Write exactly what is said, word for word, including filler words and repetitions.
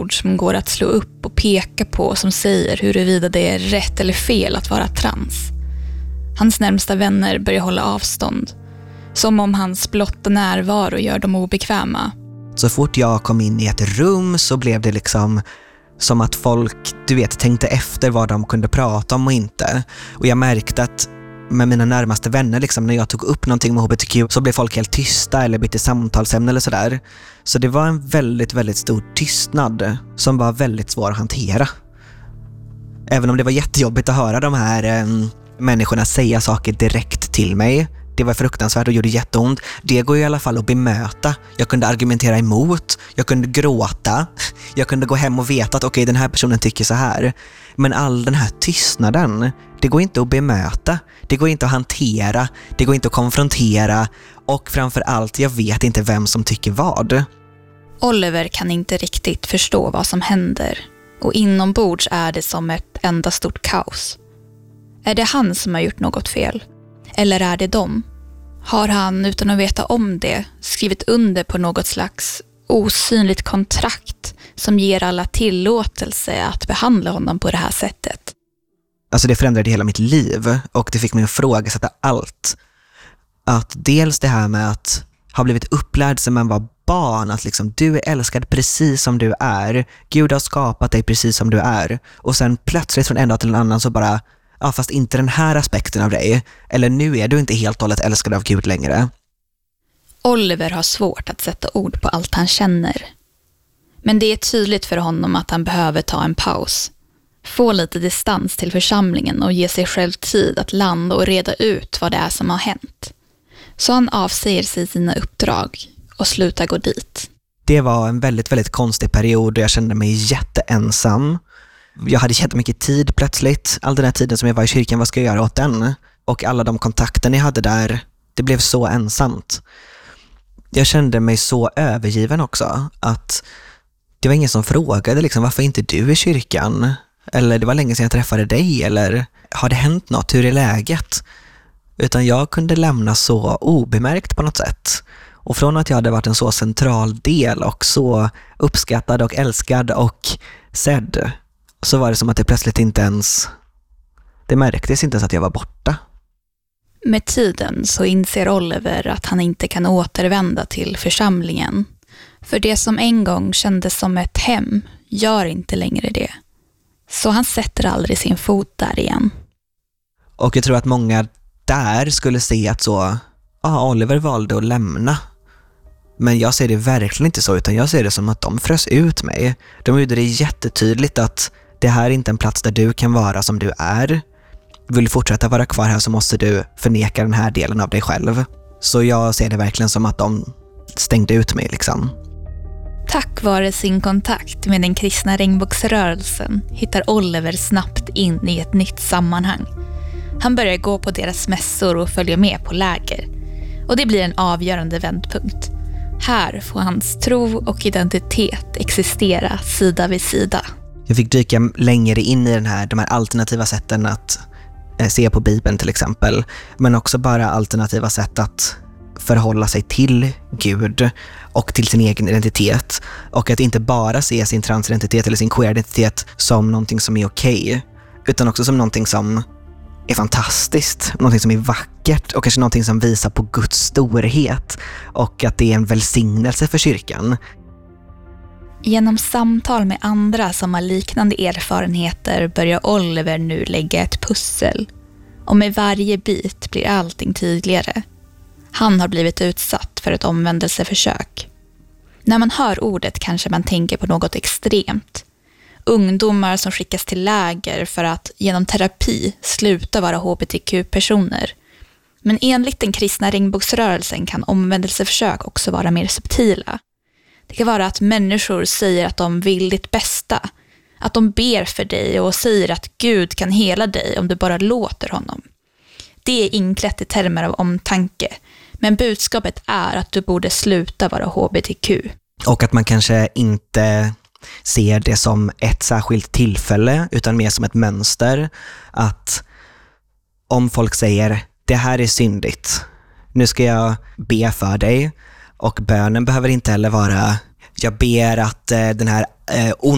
ord som går att slå upp och peka på som säger huruvida det är rätt eller fel att vara trans. Hans närmsta vänner börjar hålla avstånd, som om hans blotta närvaro gör dem obekväma. Så fort jag kom in i ett rum så blev det liksom som att folk, du vet, tänkte efter vad de kunde prata om och inte. Och jag märkte att med mina närmaste vänner, liksom, när jag tog upp någonting med H B T Q så blev folk helt tysta eller bytte samtalsämne eller sådär. Så det var en väldigt, väldigt stor tystnad som var väldigt svår att hantera. Även om det var jättejobbigt att höra de här eh, människorna säga saker direkt till mig. Det var fruktansvärt och gjorde jätteont. Det går ju i alla fall att bemöta. Jag kunde argumentera emot. Jag kunde gråta. Jag kunde gå hem och veta att okej, okay, den här personen tycker så här. Men all den här tystnaden, det går inte att bemöta. Det går inte att hantera. Det går inte att konfrontera. Och framför allt, jag vet inte vem som tycker vad. Oliver kan inte riktigt förstå vad som händer. Och inombords är det som ett enda stort kaos. Är det han som har gjort något fel? Eller är det dem? Har han, utan att veta om det, skrivit under på något slags osynligt kontrakt som ger alla tillåtelse att behandla honom på det här sättet? Alltså det förändrade hela mitt liv och det fick mig att ifrågasätta allt. Att dels det här med att ha blivit upplärd som man var barn, att liksom du är älskad precis som du är. Gud har skapat dig precis som du är. Och sen plötsligt från en dag till en annan så bara, ja fast inte den här aspekten av dig. Eller nu är du inte helt och hållet älskad av Gud längre. Oliver har svårt att sätta ord på allt han känner. Men det är tydligt för honom att han behöver ta en paus. Få lite distans till församlingen och ge sig själv tid att landa och reda ut vad det är som har hänt. Så han avsäger sig sina uppdrag och slutar gå dit. Det var en väldigt, väldigt konstig period och jag kände mig jätteensam. Jag hade jättemycket tid plötsligt. All den här tiden som jag var i kyrkan, vad ska jag göra åt den? Och alla de kontakter jag hade där, det blev så ensamt. Jag kände mig så övergiven också. Att det var ingen som frågade liksom, varför inte du i kyrkan? Eller det var länge sedan jag träffade dig. Eller har det hänt något? Hur är läget? Utan jag kunde lämna så obemärkt på något sätt. Och från att jag hade varit en så central del och så uppskattad och älskad och sedd, så var det som att det plötsligt inte ens, det märktes inte ens att jag var borta. Med tiden så inser Oliver att han inte kan återvända till församlingen. För det som en gång kändes som ett hem gör inte längre det. Så han sätter aldrig sin fot där igen. Och jag tror att många där skulle se att så, ja, Oliver valde att lämna. Men jag ser det verkligen inte så, utan jag ser det som att de frös ut mig. De gjorde det jättetydligt att det här är inte en plats där du kan vara som du är. Vill du fortsätta vara kvar här så måste du förneka den här delen av dig själv. Så jag ser det verkligen som att de stängde ut mig liksom. Tack vare sin kontakt med den kristna regnbågsrörelsen hittar Oliver snabbt in i ett nytt sammanhang. Han börjar gå på deras mässor och följer med på läger. Och det blir en avgörande vändpunkt. Här får hans tro och identitet existera sida vid sida. Jag fick dyka längre in i den här, de här alternativa sätten att eh, se på Bibeln till exempel. Men också bara alternativa sätt att förhålla sig till Gud och till sin egen identitet. Och att inte bara se sin transidentitet eller sin queer-identitet som någonting som är okej. Utan också som någonting som är fantastiskt, någonting som är vackert och kanske någonting som visar på Guds storhet och att det är en välsignelse för kyrkan. Genom samtal med andra som har liknande erfarenheter börjar Oliver nu lägga ett pussel. Och med varje bit blir allting tydligare. Han har blivit utsatt för ett omvändelseförsök. När man hör ordet kanske man tänker på något extremt. Ungdomar som skickas till läger för att genom terapi sluta vara H B T Q-personer. Men enligt den kristna regnbågsrörelsen kan omvändelseförsök också vara mer subtila. Det kan vara att människor säger att de vill ditt bästa. Att de ber för dig och säger att Gud kan hela dig om du bara låter honom. Det är inklätt i termer av omtanke. Men budskapet är att du borde sluta vara H B T Q. Och att man kanske inte ser det som ett särskilt tillfälle utan mer som ett mönster. Att om folk säger det här är syndigt, nu ska jag be för dig. Och bönen behöver inte heller vara jag ber att eh, den här eh,